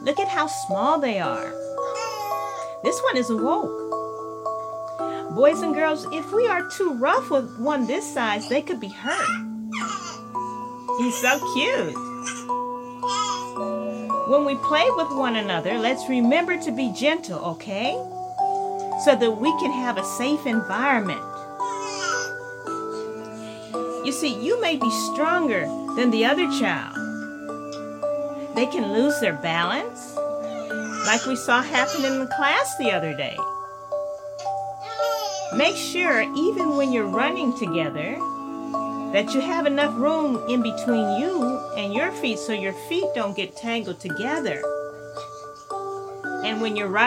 Look at how small they are. This one is awoke. Boys and girls, if we are too rough with one this size, they could be hurt. He's so cute. When we play with one another, let's remember to be gentle, okay? So that we can have a safe environment. You see, you may be stronger than the other child. They can lose their balance, like we saw happen in the class the other day. Make sure, even when you're running together, that you have enough room in between you and your feet so your feet don't get tangled together. And when you're riding